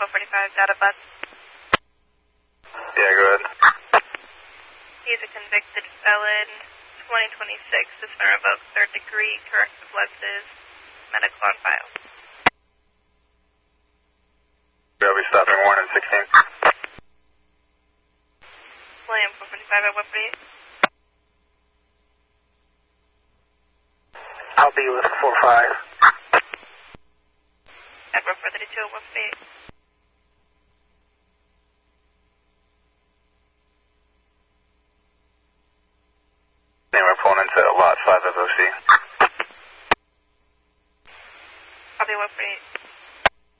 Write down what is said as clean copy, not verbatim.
445 data bus. Yeah, go ahead. He's a convicted felon, 2026, suspended revoked, third degree, corrective lenses, medical on file. We'll be stopping 1 and 16. William 445 at 148. I'll be with 45. Edward 432 at 148. We're pulling into lot 5 FOC. I'll be 148.